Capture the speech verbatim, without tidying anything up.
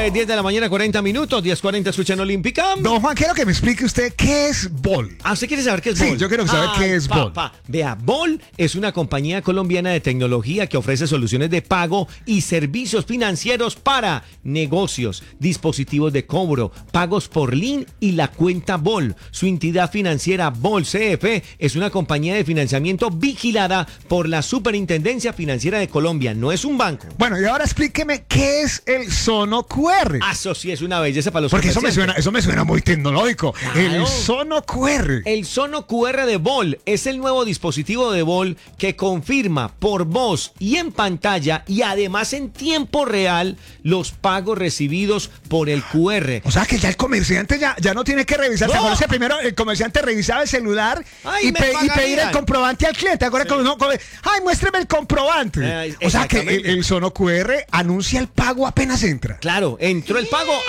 Eh, diez de la mañana, cuarenta minutos, diez cuarenta, escuchan Olímpica. Don Juan, quiero que me explique usted qué es Bol. Ah, ¿usted quiere saber qué es Sí, Bol? yo quiero saber qué es Bol. Papá. Vea, Bol es una compañía colombiana de tecnología que ofrece soluciones de pago y servicios financieros para negocios, dispositivos de cobro, pagos por link y la cuenta Bol. Su entidad financiera Bol C F es una compañía de financiamiento vigilada por la Superintendencia Financiera de Colombia. No es un banco. Bueno, y ahora explíqueme qué es el Sono Q R. Ah, eso sí es una belleza para los Porque eso me comerciantes. suena, eso me suena muy tecnológico. Claro. El Sono Q R. El Sono Q R de Bol es el nuevo dispositivo de Bol que confirma por voz y en pantalla y además en tiempo real los pagos recibidos por el Q R. O sea que ya el comerciante ya, ya no tiene que revisar. ¿Te ¡No! acuerdas que primero el comerciante revisaba el celular Ay, y, me pe- y pagarían. pedir el comprobante al cliente? ¿Te acuerdas que uno come, ay, muéstreme el comprobante? Eh, o sea que el, exactamente. el Sono Q R anuncia el pago apenas entra. Claro, entró el pago.